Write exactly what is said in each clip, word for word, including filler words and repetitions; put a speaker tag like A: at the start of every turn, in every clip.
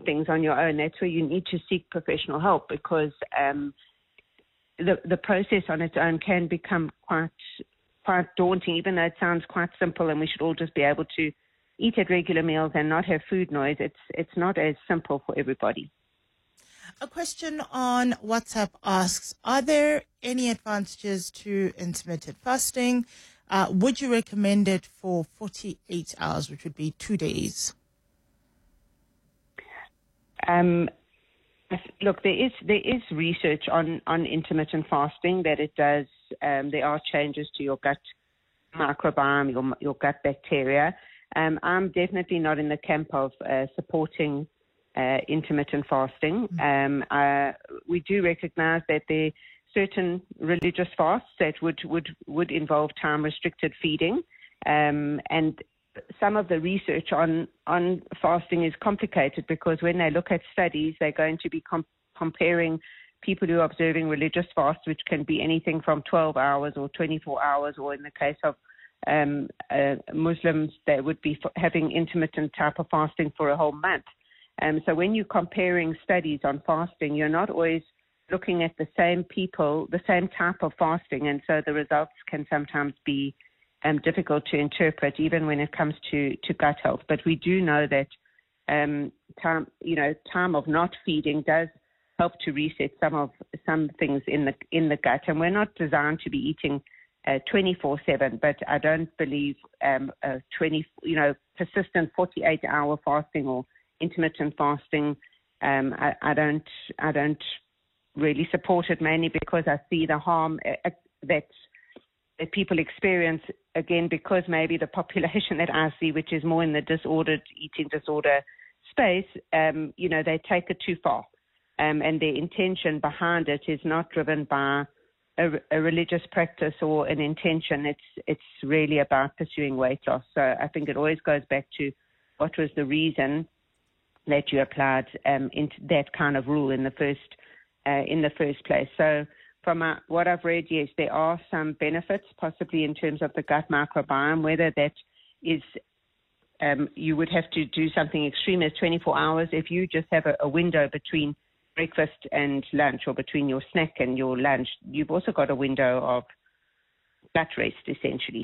A: things on your own, that's where you need to seek professional help, because um, the the process on its own can become quite quite daunting, even though it sounds quite simple and we should all just be able to eat at regular meals and not have food noise. It's it's not as simple for everybody.
B: A question on WhatsApp asks, are there any advantages to intermittent fasting? Uh, would you recommend it for forty-eight hours, which would be two days?
A: Um, look, there is there is research on, on intermittent fasting that it does. Um, there are changes to your gut microbiome, your your gut bacteria. Um, I'm definitely not in the camp of uh, supporting uh, intermittent fasting. Um, uh, we do recognize that there are certain religious fasts that would, would, would involve time-restricted feeding. Um, and some of the research on, on fasting is complicated, because when they look at studies, they're going to be com- comparing people who are observing religious fasts, which can be anything from twelve hours or twenty-four hours, or in the case of Um, uh, Muslims, they would be f- having intermittent type of fasting for a whole month. Um, so when you're comparing studies on fasting, you're not always looking at the same people, the same type of fasting, and so the results can sometimes be um, difficult to interpret, even when it comes to, to gut health. But we do know that um, time, you know, time of not feeding does help to reset some of some things in the in the gut, and we're not designed to be eating Uh, twenty-four seven, but I don't believe um, a twenty, you know, persistent forty-eight hour fasting or intermittent fasting. Um, I, I don't, I don't really support it, mainly because I see the harm uh, that that people experience, again, because maybe the population that I see, which is more in the disordered eating disorder space, um, you know, they take it too far, um, and their intention behind it is not driven by A, a religious practice or an intention. It's it's really about pursuing weight loss. So I think it always goes back to what was the reason that you applied um, into that kind of rule in the first uh, in the first place. So from uh, what I've read, yes, there are some benefits, possibly in terms of the gut microbiome. Whether that is um, you would have to do something extreme as twenty-four hours. If you just have a, a window between breakfast and lunch, or between your snack and your lunch, you've also got a window of gut rest, essentially.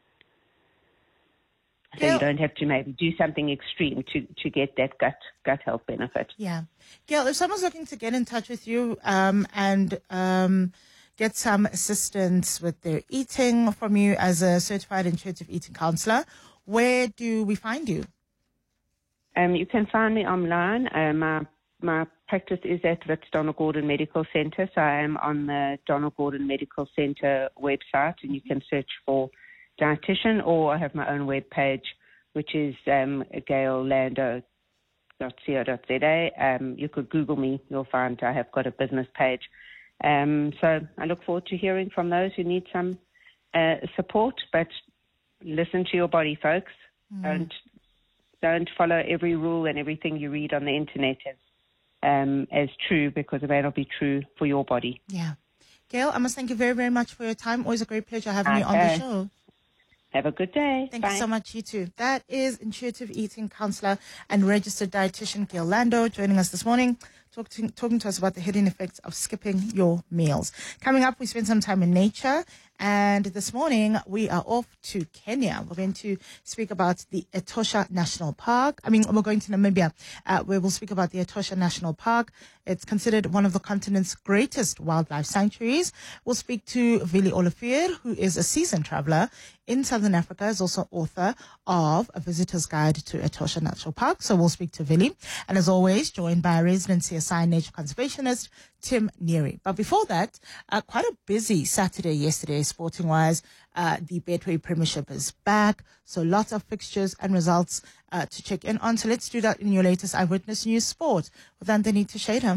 A: So
B: Gail,
A: you don't have to maybe do something extreme to, to get that gut gut health benefit.
B: Yeah. Gail, if someone's looking to get in touch with you um, and um, get some assistance with their eating from you as a certified intuitive eating counselor, where do we find you?
A: Um, you can find me online. Um, my My practice is at Wits Donald Gordon Medical Centre, so I am on the Donald Gordon Medical Centre website, and you can search for dietitian, or I have my own web page, which is um, gail lando dot co dot z a. Um, you could Google me, you'll find I have got a business page. Um, so I look forward to hearing from those who need some uh, support, but listen to your body, folks. Mm. Don't, don't follow every rule and everything you read on the internet as Um, as true, because it may not be true for your body.
B: Yeah. Gail, I must thank you very, very much for your time. Always a great pleasure having okay. you on the show.
A: Have a good day.
B: Thank
A: Bye.
B: you so much, you too. That is intuitive eating counselor and registered dietitian Gail Lando joining us this morning, talking, talking to us about the hidden effects of skipping your meals. Coming up, we spend some time in nature. And this morning, we are off to Kenya. We're going to speak about the Etosha National Park. I mean, we're going to Namibia, uh, where we'll speak about the Etosha National Park. It's considered one of the continent's greatest wildlife sanctuaries. We'll speak to Vili Olivier, who is a seasoned traveler in Southern Africa, is also author of A Visitor's Guide to Etosha National Park. So we'll speak to Vili. And as always, joined by a resident C S I nature conservationist, Tim Neary. But before that, uh, quite a busy Saturday yesterday, sporting-wise. Uh, the Betway Premiership is back, so lots of fixtures and results uh, to check in on. So let's do that in your latest Eyewitness News Sport with Anthony Teixeira.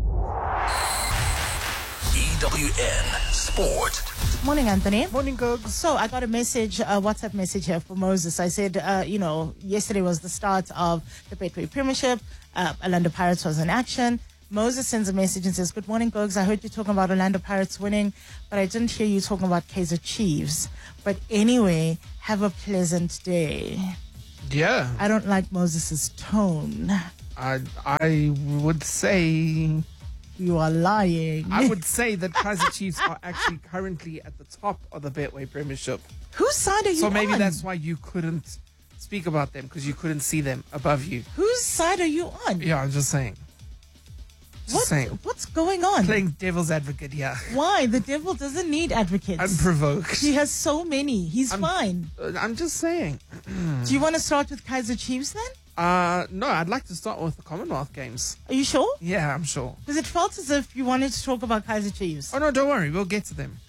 C: E W N Sport.
B: Morning, Anthony.
D: Morning, Gogs.
B: So I got a message, a WhatsApp message here for Moses. I said, uh, you know, yesterday was the start of the Betway Premiership. Uh, Orlando Pirates was in action. Moses sends a message and says, good morning, Gogs. I heard you talking about Orlando Pirates winning, but I didn't hear you talking about Kaizer Chiefs. But anyway, have a pleasant day.
D: Yeah.
B: I don't like Moses' tone.
D: I I would say
B: You are lying.
D: I would say that Kaizer Chiefs are actually currently at the top of the Betway Premiership.
B: Whose side are you
D: So maybe
B: on?
D: that's why you couldn't speak about them, because you couldn't see them above you.
B: Whose side are you on?
D: Yeah, I'm just saying. Just
B: What,
D: saying.
B: what's going on?
D: Playing devil's advocate, yeah.
B: Why? The devil doesn't need advocates.
D: Unprovoked.
B: He has so many. He's
D: I'm-
B: fine.
D: Uh, I'm just saying.
B: Do you want to start with Kaizer Chiefs then?
D: Uh, no, I'd like to start with the Commonwealth Games.
B: Are you sure?
D: Yeah, I'm sure.
B: Because it felt as if you wanted to talk about Kaizer Chiefs.
D: Oh, no, don't worry. We'll get to them.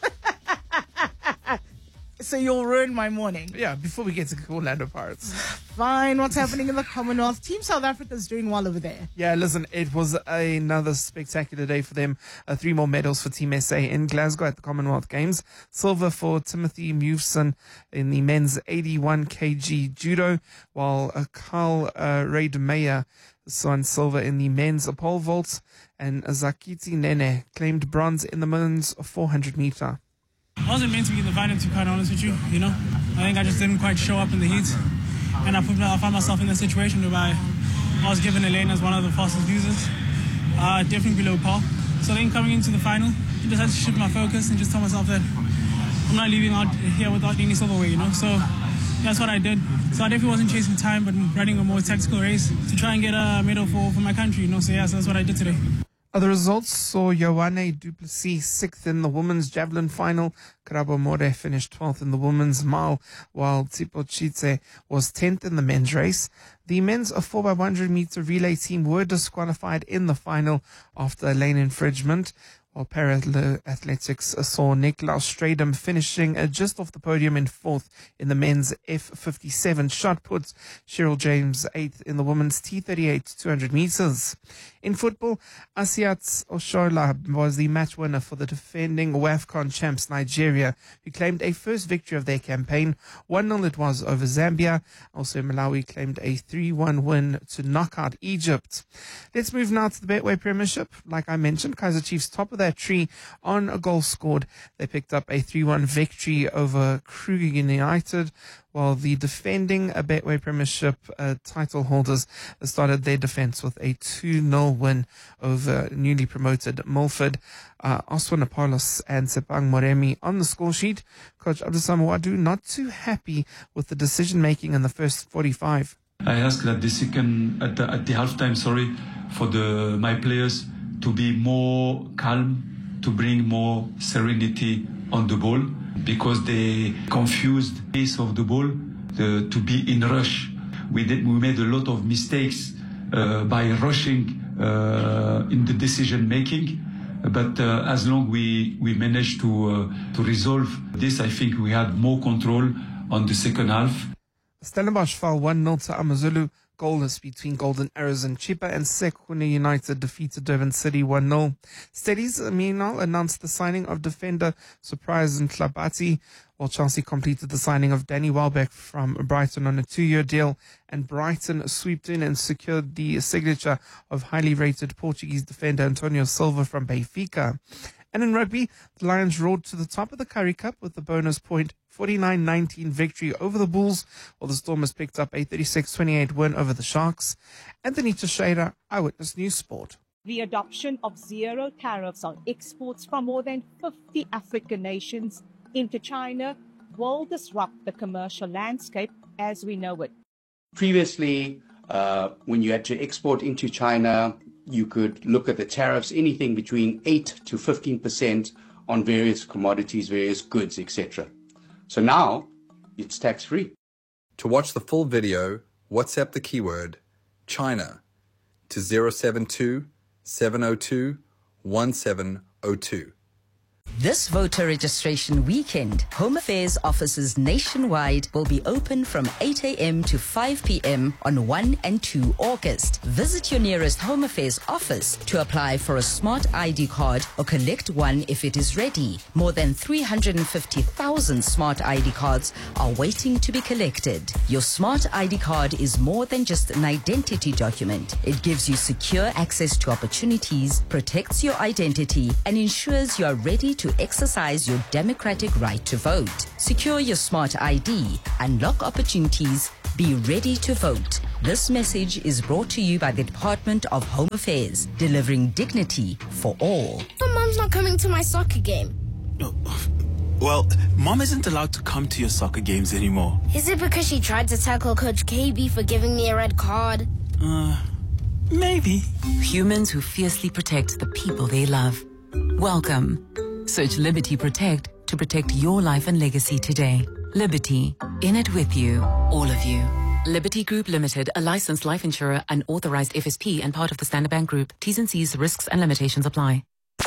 B: So you'll ruin my morning.
D: Yeah, before we get to Orlando Pirates.
B: Fine. What's happening in the Commonwealth? Team South Africa is doing well over there.
D: Yeah, listen, it was another spectacular day for them. Uh, three more medals for Team S A in Glasgow at the Commonwealth Games. Silver for Timothy Mewson in the men's eighty-one kilogram judo, while uh, Carl uh, Reid-Meyer won silver in the men's pole vault, and Zakiti Nene claimed bronze in the men's four hundred meter.
E: I wasn't meant to be in the final, to be quite honest with you, you know. I think I just didn't quite show up in the heat. And I, put, I found myself in a situation where I was given a lane as one of the fastest losers. Uh, definitely below par. So then coming into the final, I just had to shift my focus and just tell myself that I'm not leaving out here without any silverware, you know. So that's what I did. So I definitely wasn't chasing time, but running a more tactical race to try and get a medal for, for my country, you know. So yeah, so that's what I did today.
D: Other results saw Yoane Duplessis sixth in the women's javelin final. Karabo More finished twelfth in the women's mile, while Tsipo Chitse was tenth in the men's race. The men's four by one hundred meter relay team were disqualified in the final after a lane infringement, while para-athletics saw Niklaus Stradum finishing just off the podium in fourth in the men's F fifty-seven shot put. Cheryl James eighth in the women's T thirty-eight two hundred meters. In football, Asiat Oshola was the match winner for the defending WAFCON champs Nigeria, who claimed a first victory of their campaign. one nil it was over Zambia. Also, Malawi claimed a three one win to knock out Egypt. Let's move now to the Betway Premiership. Like I mentioned, Kaizer Chiefs top of that tree on a goal scored. They picked up a three one victory over Kruger United, while the defending Betway Premiership uh, title holders started their defense with a two nil win over newly promoted Milford. Uh, Oswin Apollos and Sepang Moremi on the score sheet. Coach Abdusam Wadu not too happy with the decision making in the first forty-five.
F: I asked at the second, at the, at the halftime, sorry, for the my players to be more calm, to bring more serenity on the ball, because they confused the pace of the ball, the, to be in rush. We did, we made a lot of mistakes uh, by rushing uh, in the decision making. But uh, as long we we managed to uh, to resolve this, I think we had more control on the second half.
D: Stellenbosch fell one nil to Amazulu. Goalless between Golden Arrows and Chippa, and Sekhune United defeated Durban City one nil. Steadies meanwhile announced the signing of defender Surprise Nhlabati, while Chelsea completed the signing of Danny Welbeck from Brighton on a two-year deal, and Brighton swooped in and secured the signature of highly rated Portuguese defender Antonio Silva from Benfica. And in rugby, the Lions roared to the top of the Currie Cup with the bonus point forty-nine nineteen victory over the Bulls, while the Stormers picked up a thirty-six twenty-eight win over the Sharks. Anthony Teixeira, Eyewitness News Sport.
G: The adoption of zero tariffs on exports from more than fifty African nations into China will disrupt the commercial landscape as we know it.
H: Previously, uh, when you had to export into China, you could look at the tariffs, anything between eight to fifteen percent on various commodities, various goods, et cetera. So now it's tax-free.
I: To watch the full video, WhatsApp the keyword China to zero seven two, seven zero two, one seven zero two.
J: This voter registration weekend, Home Affairs offices nationwide will be open from eight a.m. to five p.m. on first and second August. Visit your nearest Home Affairs office to apply for a smart I D card or collect one if it is ready. More than three hundred fifty thousand smart I D cards are waiting to be collected. Your smart I D card is more than just an identity document. It gives you secure access to opportunities, protects your identity, and ensures you are ready to exercise your democratic right to vote. Secure your smart I D, unlock opportunities, Be ready to vote. This message is brought to you by the Department of Home Affairs, delivering dignity for all.
K: My mom's not coming to my soccer game.
L: Well, Mom isn't allowed to come to your soccer games anymore.
K: Is it because she tried to tackle Coach K B for giving me a red card?
L: Uh, maybe.
M: Humans who fiercely protect the people they love. Welcome. Search Liberty Protect to protect your life and legacy today. Liberty, in it with you, all of you. Liberty Group Limited, a licensed life insurer and authorized F S P and part of the Standard Bank Group. T's and C's, risks and limitations apply.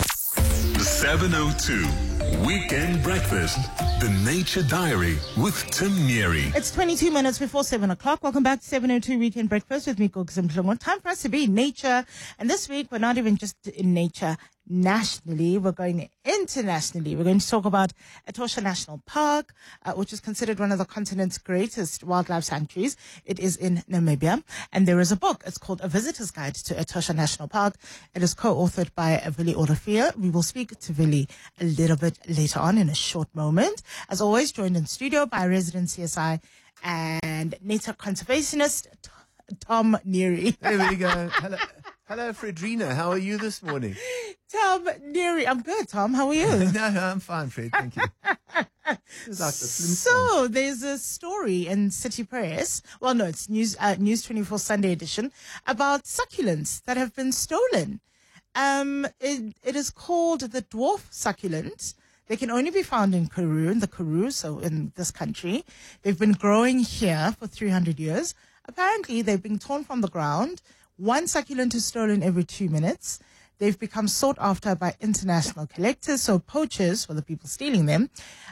C: seven oh two Weekend Breakfast, The Nature Diary with Tim Neary.
B: It's twenty-two minutes before seven o'clock. Welcome back to seven oh two Weekend Breakfast with me, Goksim Plumon. Time for us to be in nature. And this week, we're not even just in nature nationally. We're going internationally. We're going to talk about Etosha National Park, uh, which is considered one of the continent's greatest wildlife sanctuaries. It is in Namibia. And there is a book. It's called A Visitor's Guide to Etosha National Park. It is co-authored by Vili Orafia. We will speak to Vili a little bit later on in a short moment. As always, joined in studio by resident C S I and nature conservationist Tom Neary.
N: There we go. Hello, hello, Fredrina. How are you this morning?
B: Tom Neary. I'm good, Tom. How are you?
N: no, no, I'm fine, Fred. Thank you. Like the
B: so, there's a story in City Press. Well, no, it's News uh, News twenty-four Sunday edition about succulents that have been stolen. Um, it, it is called the dwarf succulent. They can only be found in Karoo, in the Karoo, so in this country. They've been growing here for three hundred years. Apparently, they've been torn from the ground. One succulent is stolen every two minutes. They've become sought after by international collectors. So poachers, or the people stealing them,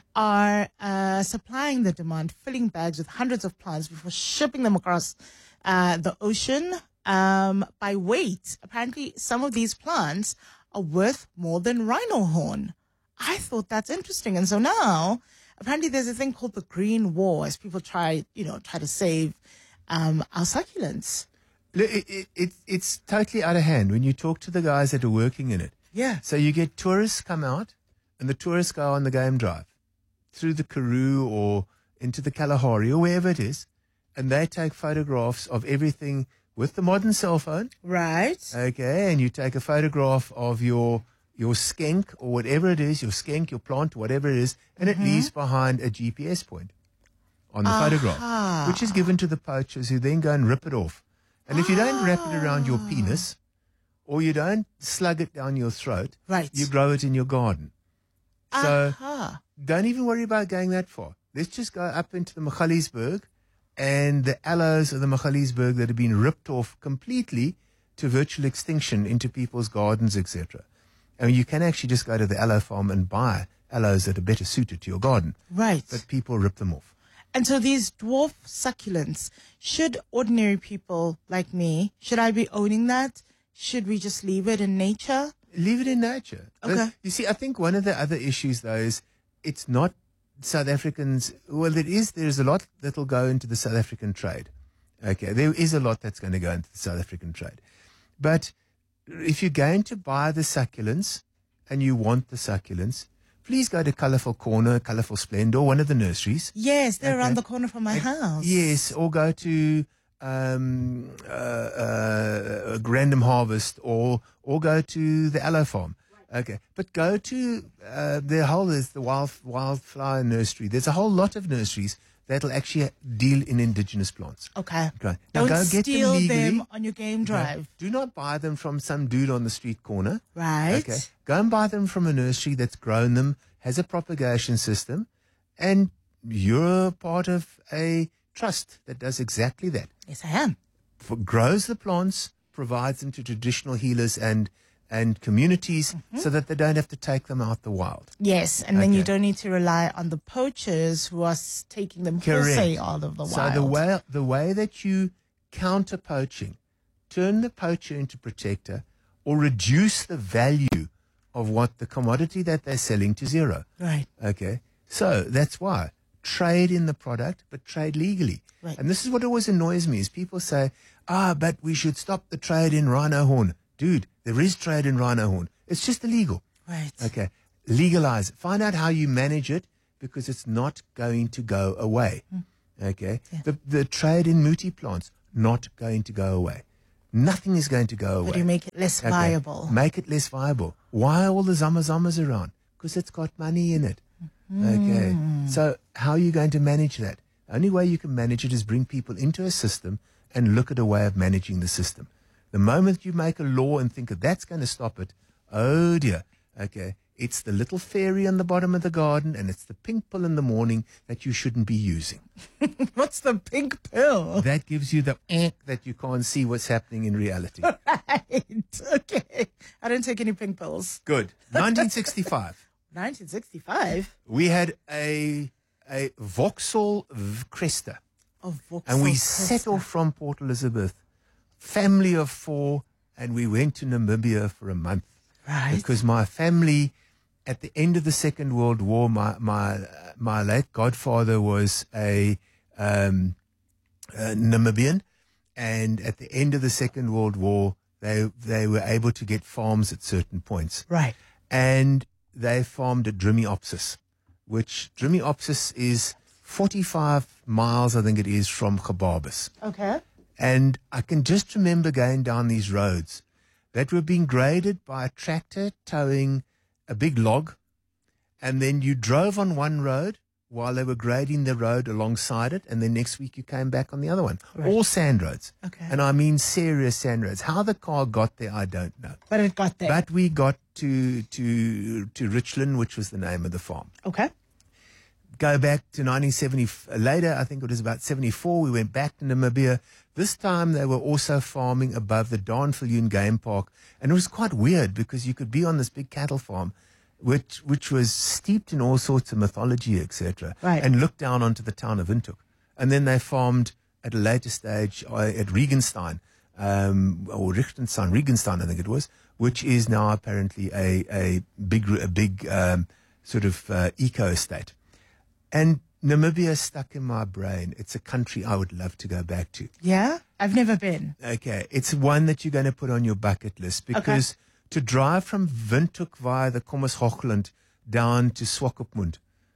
B: are uh, supplying the demand, filling bags with hundreds of plants before shipping them across uh, the ocean um, by weight. Apparently, some of these plants are worth more than rhino horn. I thought that's interesting. And so now, apparently there's a thing called the green war as people try, you know, try to save um, our succulents.
N: Look, it, it, it, it's totally out of hand when you talk to the guys that are working in it.
B: Yeah.
N: So you get tourists come out, and the tourists go on the game drive through the Karoo or into the Kalahari or wherever it is, and they take photographs of everything with the modern cell phone.
B: Right.
N: Okay, and you take a photograph of your your skank or whatever it is, your skank, your plant, whatever it is, and
B: Mm-hmm.
N: it leaves behind a G P S point on the
B: Aha.
N: photograph, which is given to the poachers who then go and rip it off. And if you don't wrap it around your penis or you don't slug it down your throat,
B: right.
N: you grow it in your garden. So
B: Aha.
N: don't even worry about going that far. Let's just go up into the Magaliesberg and the aloes of the Magaliesberg that have been ripped off completely to virtual extinction into people's gardens, et cetera. I mean, you can actually just go to the aloe farm and buy aloes that are better suited to your garden.
B: Right.
N: But people rip them off.
B: And so these dwarf succulents, should ordinary people like me, should I be owning that? Should we just leave it in nature?
N: Leave it in nature.
B: Okay.
N: But you see, I think one of the other issues, though, is it's not South Africans. Well, it is. There's a lot that'll go into the South African trade. Okay. There is a lot that's going to go into the South African trade. But if you're going to buy the succulents and you want the succulents, please go to Colourful Corner, Colourful Splendor, one of the nurseries.
B: Yes, they're
N: Okay.
B: around the corner from my
N: And-
B: house.
N: Yes, or go to um, uh, uh, Random Harvest, or or go to the Aloe Farm. Okay, but go to uh, the whole there's the wild wildflower nursery. There's a whole lot of nurseries that'll actually deal in indigenous plants.
B: Okay.
N: Okay. Now
B: Don't
N: go get
B: steal
N: them legally.
B: them on your game drive.
N: Do not buy them from some dude on the street corner.
B: Right.
N: Okay. Go and buy them from a nursery that's grown them, has a propagation system, and you're part of a trust that does exactly that.
B: Yes, I am.
N: For, grows the plants, provides them to traditional healers and and communities so that they don't have to take them out the wild.
B: Yes, and then you
N: Okay.
B: don't need to rely on the poachers who are s- taking them
N: Correct.
B: wholesale out of the
N: so
B: wild.
N: the way the way that you counter poaching, turn the poacher into protector, or reduce the value of what the commodity that they're selling to zero.
B: Right.
N: Okay. So that's why trade in the product, but trade legally.
B: Right.
N: And this is what always annoys me is people say, ah, but we should stop the trade in rhino horn. Dude, there is trade in rhino horn. It's just illegal.
B: Right.
N: Okay. Legalize it. Find out how you manage it because it's not going to go away.
B: Mm.
N: Okay. The, the trade in muti plants, not going to go away. Nothing is going to go away.
B: But you make it less
N: Okay.
B: viable.
N: Make it less viable. Why are all the zamazamas around? Because it's got money in it. Okay. So how are you going to manage that? Only way you can manage it is bring people into a system and look at a way of managing the system. The moment you make a law and think that that's going to stop it, oh dear. Okay. It's the little fairy on the bottom of the garden, and it's the pink pill in the morning that you shouldn't be using.
B: What's the pink pill?
N: That gives you the eh, that you can't see what's happening in reality.
B: Right. Okay. I don't take any pink pills.
N: Good. nineteen sixty-five.
B: nineteen sixty-five?
N: We had a a Vauxhall v- Cresta.
B: Oh, Vauxhall
N: And we
B: Cresta.
N: set off from Port Elizabeth, family of four, and we went to Namibia for a month.
B: Right.
N: Because my family, at the end of the Second World War, my my uh, my late godfather was a, um, a Namibian, and at the end of the Second World War, they they were able to get farms at certain points.
B: Right.
N: And they farmed at Drimiopsis, which Drimiopsis is forty-five miles, I think it is, from Gebabis.
B: Okay.
N: And I can just remember going down these roads that were being graded by a tractor towing a big log. And then you drove on one road while they were grading the road alongside it. And then next week you came back on the other one.
B: Right.
N: All sand roads.
B: Okay.
N: And I mean serious sand roads. How the car got there, I don't know.
B: But it got there.
N: But we got to, to, to Richland, which was the name of the farm.
B: Okay.
N: Go back to nineteen seventy, later, I think it was about seventy-four, we went back to Namibia. This time they were also farming above the Darnviljoen Game Park. And it was quite weird because you could be on this big cattle farm, which which was steeped in all sorts of mythology, et cetera,
B: Right.
N: and looked down onto the town of Windhoek. And then they farmed at a later stage uh, at Regenstein, um, or Richtenstein, Regenstein, I think it was, which is now apparently a, a big, a big um, sort of uh, eco estate. And Namibia stuck in my brain. It's a country I would love to go back to.
B: Yeah? I've never been.
N: Okay. It's one that you're going to put on your bucket list because to drive from Windhoek via the Kommershoogland down to Swakopmund,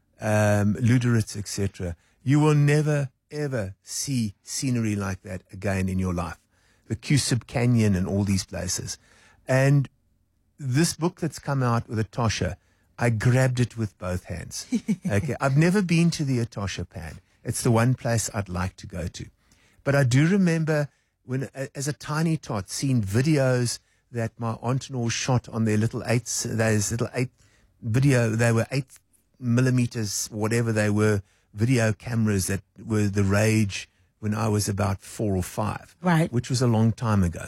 N: um, Luderitz, et cetera, you will never, ever see scenery like that again in your life. The Q-Sub Canyon and all these places. And this book that's come out with Etosha, I grabbed it with both hands. Okay. I've never been to the Etosha Pan. It's the one place I'd like to go to. But I do remember when, as a tiny tot, seeing videos that my aunt and all shot on their little eights, those little eight video, they were eight millimeters, whatever they were, video cameras that were the rage when I was about four or five.
B: Right.
N: Which was a long time ago.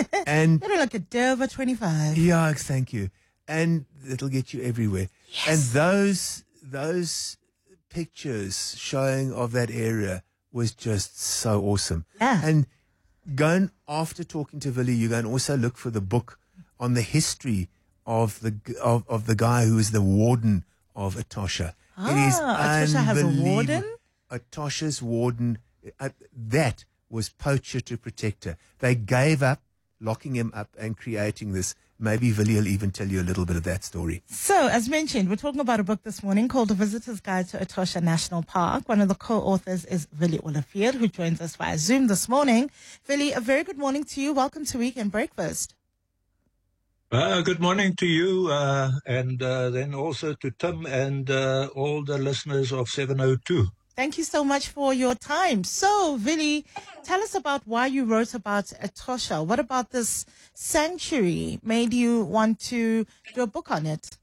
N: And
B: They're like a Derva twenty-five.
N: yeah, thank you. And it'll get you everywhere.
B: Yes.
N: And those those pictures showing of that area was just so awesome.
B: Yeah.
N: And going after talking to Willie, you go and also look for the book on the history of the of, of the guy who is the warden of Etosha. It is
B: Ah, Etosha has a
N: unbelievable.
B: warden?
N: Etosha's warden, uh, that was poacher to protector. They gave up locking him up and creating this. Maybe Willie will even tell you a little bit of that story.
B: So, as mentioned, we're talking about a book this morning called A Visitor's Guide to Etosha National Park. One of the co-authors is Willie Olivier, who joins us via Zoom this morning. Willie, a very good morning to you. Welcome to Weekend Breakfast.
O: Uh, good morning to you, uh, and uh, then also to Tim and uh, all the listeners of seven oh two.
B: Thank you so much for your time. So, Willie, tell us about why you wrote about Etosha. What about this sanctuary made you want to do a book on it?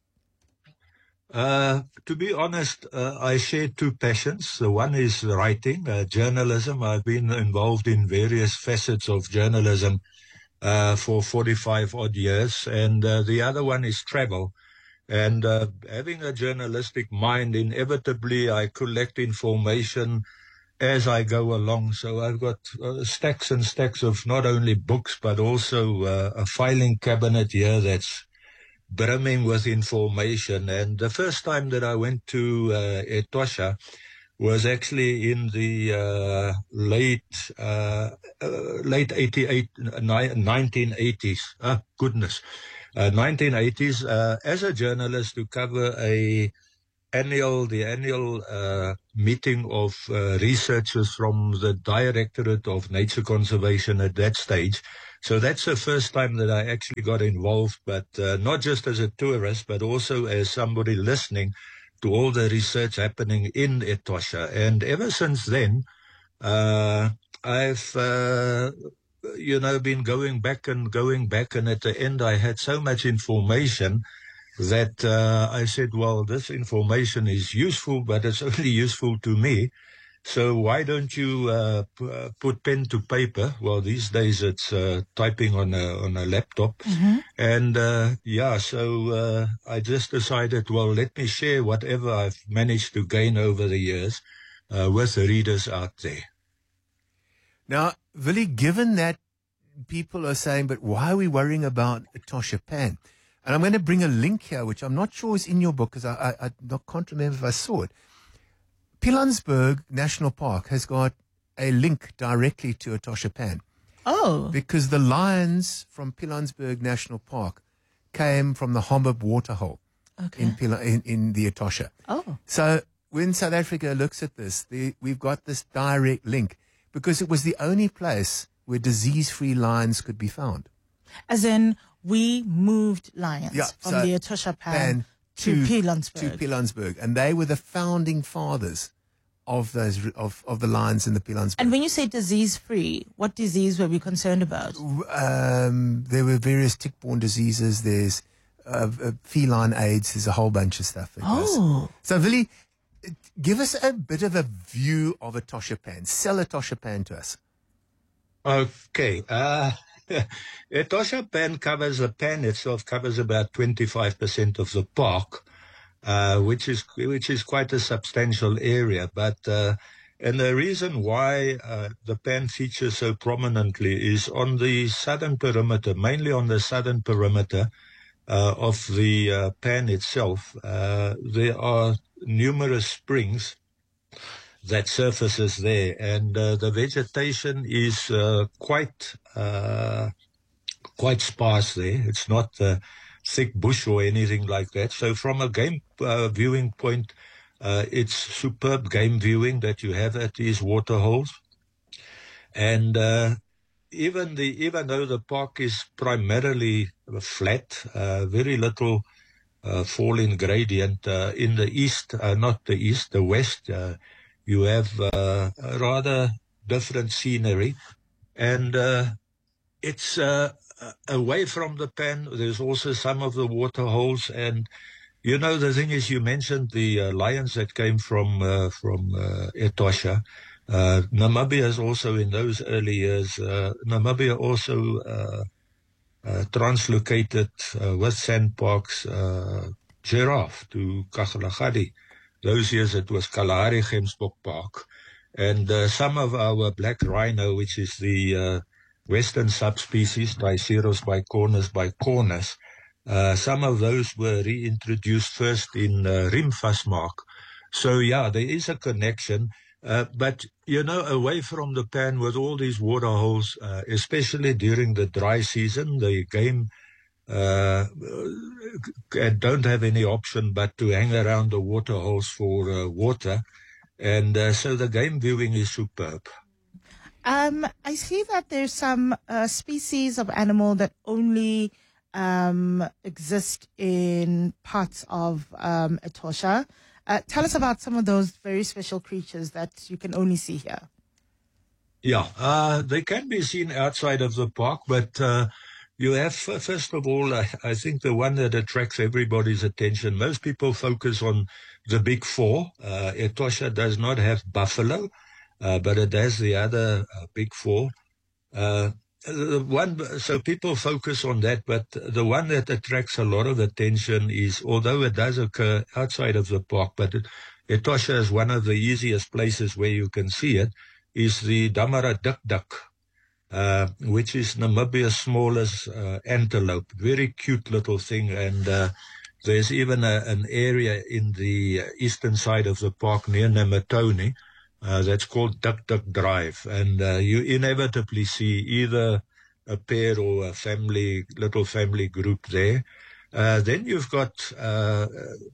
O: Uh, to be honest, uh, I share two passions. The one is writing, uh, journalism. I've been involved in various facets of journalism uh, for forty-five odd years. And uh, the other one is travel. And uh, having a journalistic mind, inevitably I collect information as I go along. So I've got uh, stacks and stacks of not only books, but also uh, a filing cabinet here that's brimming with information. And the first time that I went to uh, Etosha was actually in the uh, late uh, uh, late eighty-eight, nineteen eighties. Ah, goodness. Uh, nineteen eighties, uh, as a journalist to cover a annual the annual uh, meeting of uh, researchers from the Directorate of Nature Conservation at that stage. So that's the first time that I actually got involved, but uh, not just as a tourist, but also as somebody listening to all the research happening in Etosha. And ever since then, uh, I've, uh, you know, been going back and going back. And at the end, I had so much information that uh, I said, well, this information is useful, but it's only useful to me. So why don't you uh, p- uh, put pen to paper? Well, these days it's uh, typing on a on a laptop.
B: Mm-hmm.
O: And uh, yeah, so uh, I just decided, well, let me share whatever I've managed to gain over the years uh, with the readers out there.
N: Now, Willie, given that people are saying, but why are we worrying about Etosha Pan? And I'm going to bring a link here, which I'm not sure is in your book, because I, I, I not, can't remember if I saw it. Pilanesberg National Park has got a link directly to Etosha Pan.
B: Oh.
N: Because the lions from Pilanesberg National Park came from the Hombib waterhole
B: Okay.
N: in, Pila, in, in the Etosha.
B: Oh.
N: So when South Africa looks at this, the, we've got this direct link because it was the only place where disease-free lions could be found.
B: As in, we moved lions
N: Yeah,
B: from
N: so
B: the Etosha Pan
N: Pan
B: to, Pilanesberg.
N: To Pilanesberg. And they were the founding fathers of those of, of the lions in the Pilanesberg.
B: And when you say disease-free, what disease were we concerned about?
N: Um, there were various tick-borne diseases. There's uh, uh, feline AIDS. There's a whole bunch of stuff. Like
B: Oh.
N: this. So, Willie, give us a bit of a view of Etosha Pan. Sell Etosha Pan to us.
O: Okay. Uh, Etosha Pan covers, the pan itself covers about twenty-five percent of the park, uh, which is which is quite a substantial area. But uh, and the reason why uh, the pan features so prominently is on the southern perimeter, mainly on the southern perimeter uh, of the uh, pan itself. Uh, there are numerous springs that surfaces there, and uh, the vegetation is uh, quite uh, quite sparse there. It's not uh, thick bush or anything like that. So from a game uh, viewing point, uh, it's superb game viewing that you have at these waterholes. And uh, even the even though the park is primarily flat, uh, very little uh, fall in gradient uh, in the east, uh, not the east, the west. Uh, You have uh, a rather different scenery, and uh, it's uh, away from the pan. There's also some of the water holes, and you know the thing is, you mentioned the uh, lions that came from uh, from uh, Etosha. Uh, Namibia is also in those early years. Uh, Namibia also uh, uh, translocated uh, with sandparks uh, giraffe to Kagalagadi. Those years it was Kalahari Gemsbok Park. And uh, some of our black rhino, which is the uh, western subspecies, Triceros bicornis bicornis, uh, some of those were reintroduced first in uh, Rimfasmark. So, yeah, there is a connection. Uh, but, you know, away from the pan with all these water holes, uh, especially during the dry season, the game Uh, don't have any option but to hang around the water holes for uh, water, and uh, so the game viewing is superb.
B: Um, I see that there's some uh, species of animal that only um, exist in parts of um, Etosha. Uh, tell us about some of those very special creatures that you can only see here.
O: Yeah, uh, they can be seen outside of the park, but uh, you have, first of all, I, I think the one that attracts everybody's attention, most people focus on the big four. Uh, Etosha does not have buffalo, uh, but it has the other uh, big four. Uh, the one, so people focus on that, but the one that attracts a lot of attention is, although it does occur outside of the park, but it, Etosha is one of the easiest places where you can see it, is the Damara Duk-Duk. Uh, which is Namibia's smallest uh, antelope. Very cute little thing. And uh, there's even a, an area in the eastern side of the park near Namatone uh, that's called Duk-Duk Drive. And uh, you inevitably see either a pair or a family, little family group there. Uh, then you've got uh,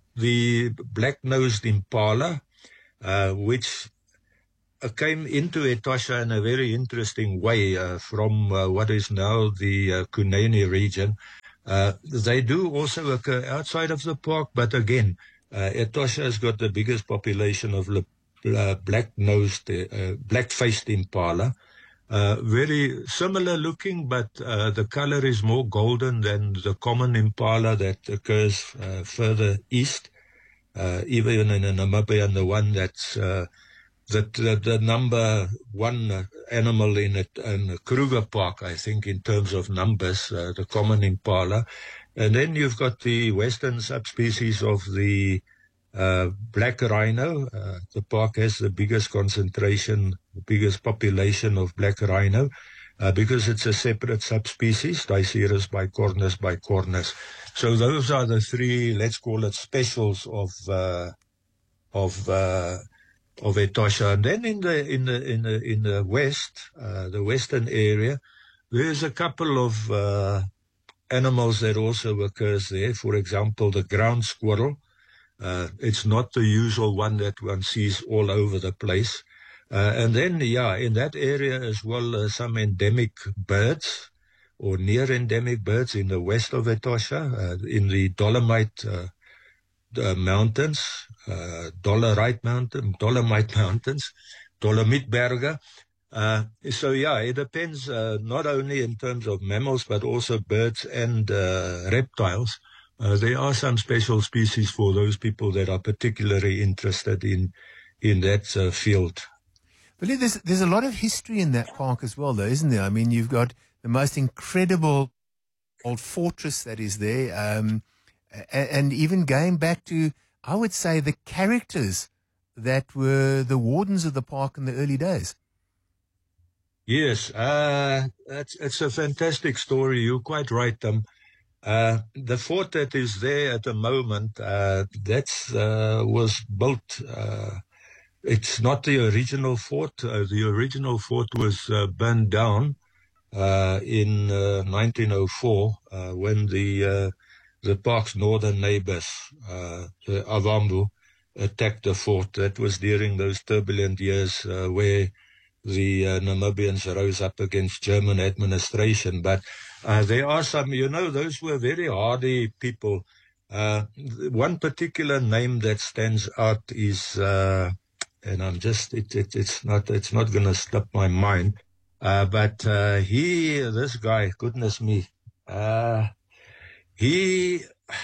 O: the black-nosed impala, uh, which uh, came into Etosha in a very interesting way uh, from uh, what is now the uh, Kunene region. Uh, they do also occur outside of the park, but again, uh, Etosha has got the biggest population of uh, black-nosed, uh, black-faced impala. Uh, very similar looking, but uh, the color is more golden than the common impala that occurs uh, further east. Uh, even in Namibia, and the one that's uh, that the, the number one animal in it in Kruger Park, I think, in terms of numbers, uh, the common impala. And then you've got the western subspecies of the uh, black rhino. Uh, the park has the biggest concentration, the biggest population of black rhino, uh, because it's a separate subspecies, Dicerus bicornus bicornus. So those are the three, let's call it specials of uh, of uh, of Etosha. And then in the in the in the in the west, uh, the western area, there's a couple of uh, animals that also occurs there. For example, the ground squirrel. Uh, it's not the usual one that one sees all over the place. Uh, and then, yeah, in that area as well, uh, some endemic birds or near endemic birds in the west of Etosha, uh, in the Dolomite uh, the mountains, uh, Dolomite Mountain, Dolomite Mountains, Dolomitberge. Uh, so yeah, it depends uh, not only in terms of mammals, but also birds and uh, reptiles. Uh, there are some special species for those people that are particularly interested in in that uh, field.
N: But there's there's a lot of history in that park as well, though, isn't there? I mean, you've got the most incredible old fortress that is there, um, and, and even going back to, I would say, the characters that were the wardens of the park in the early days.
O: Yes, uh, it's, it's a fantastic story. You're quite right, um, Uh, the fort that is there at the moment, uh, that's, uh, was built, uh, it's not the original fort. Uh, the original fort was, uh, burned down, uh, in, uh, nineteen oh four, uh, when the, uh, the park's northern neighbors, uh, the Avambu, attacked the fort. That was during those turbulent years, uh, where the uh, Namibians rose up against German administration. But uh, there are some, you know, those were very hardy people. Uh, one particular name that stands out is, uh, and I'm just, it, it, it's not, it's not going to slip my mind. Uh, but uh, he, this guy, goodness me, uh, he,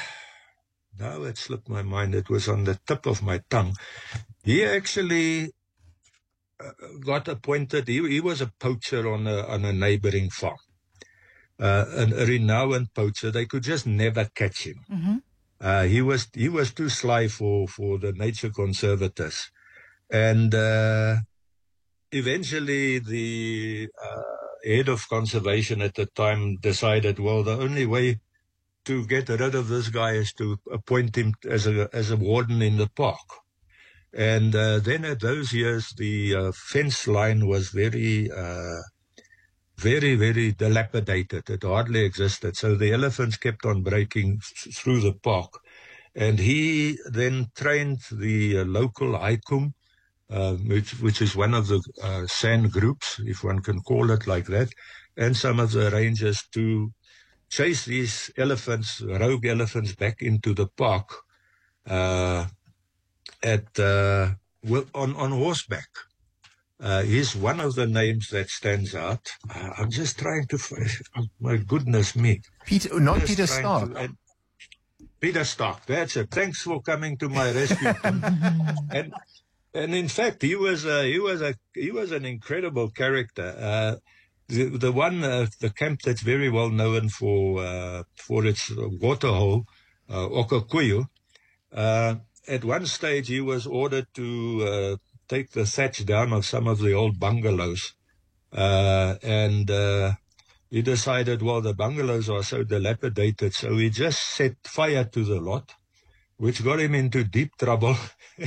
O: now it slipped my mind. It was on the tip of my tongue. He actually Uh, got appointed. He, he was a poacher on a on a neighboring farm, uh, an, a renowned poacher. They could just never catch him.
B: Mm-hmm.
O: Uh, he was he was too sly for for the nature conservators, and uh, eventually the uh, head of conservation at the time decided, well, the only way to get rid of this guy is to appoint him as a as a warden in the park. And uh, then at those years, the uh, fence line was very, uh, very, very dilapidated. It hardly existed. So the elephants kept on breaking th- through the park. And he then trained the uh, local Haikum, uh, which, which is one of the uh, San groups, if one can call it like that, and some of the rangers to chase these elephants, rogue elephants, back into the park. Uh, at uh, well, on on horseback. Uh, he's one of the names that stands out. Uh, I'm just trying to find, oh, my goodness me.
N: Peter, not
O: Just
N: Peter
O: trying
N: Stark.
O: to- and- Peter Stark, that's it. Thanks for coming to my rescue. and and in fact, he was a, he was a he was an incredible character. Uh, the the one uh, the camp that's very well known for uh, for its waterhole, uh, Okakuyu. Uh, At one stage, he was ordered to uh, take the thatch down of some of the old bungalows. Uh, and uh, he decided, well, the bungalows are so dilapidated, so he just set fire to the lot, which got him into deep trouble.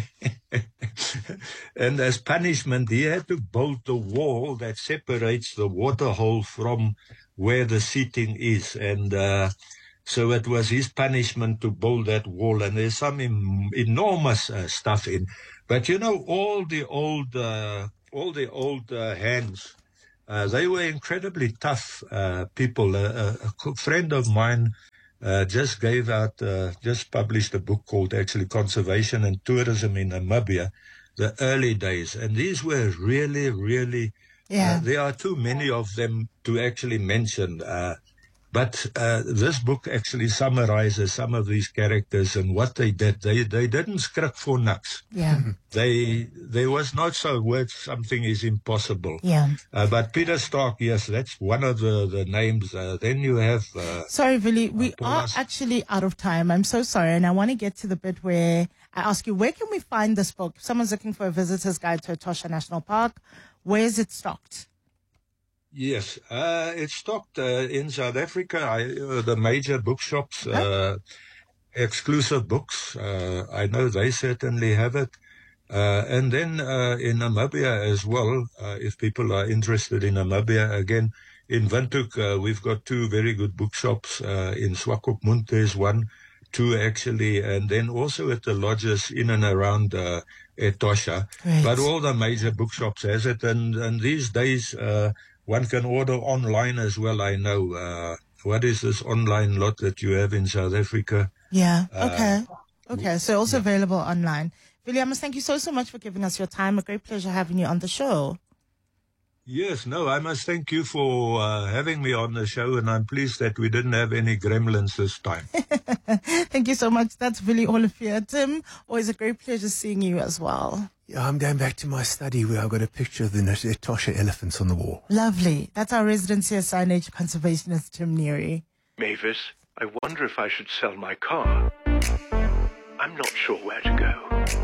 O: And as punishment, he had to build the wall that separates the waterhole from where the seating is. And uh, So it was his punishment to build that wall, and there's some em- enormous uh, stuff in. But you know, all the old, uh, all the old uh, hands, uh, they were incredibly tough uh, people. Uh, a, a friend of mine uh, just gave out, uh, just published a book called actually Conservation and Tourism in Namibia, the early days, and these were really, really.
B: Yeah.
O: Uh, there are too many of them to actually mention. Uh, But uh, this book actually summarizes some of these characters and what they did. They they didn't skrik for niks.
B: Yeah.
O: They there was not so word something is impossible.
B: Yeah.
O: Uh, but Peter Stark, yes, that's one of the the names. Uh, then you have. Uh,
B: Sorry, Willie, we
O: uh,
B: are actually out of time. I'm so sorry, and I want to get to the bit where I ask you, where can we find this book? If someone's looking for a visitor's guide to Etosha National Park, where is it stocked?
O: Yes, uh, it's stocked uh, in South Africa. I, uh, the major bookshops, uh, exclusive books. Uh, I know they certainly have it. Uh, and then uh, in Namibia as well, uh, if people are interested in Namibia, again, in Windhoek, uh, we've got two very good bookshops. Uh, in Swakopmund, there's one, two actually, and then also at the lodges in and around uh, Etosha.
B: Right.
O: But all the major bookshops has it. And, and these days... Uh, One can order online as well, I know. Uh, what is this online lot that you have in South Africa?
B: Yeah,
O: Uh,
B: okay. Okay, so also available online. Willie, I must thank you so, so much for giving us your time. A great pleasure having you on the show.
O: Yes, no, I must thank you for uh, having me on the show, and I'm pleased that we didn't have any gremlins this time.
B: Thank you so much. That's Willie Olivier. Tim, always a great pleasure seeing you as well.
N: Yeah, I'm going back to my study where I've got a picture of the Etosha elephants on the wall.
B: Lovely. That's our resident C S I nature conservationist, Tim Neary.
P: Mavis, I wonder if I should sell my car. I'm not sure where to go.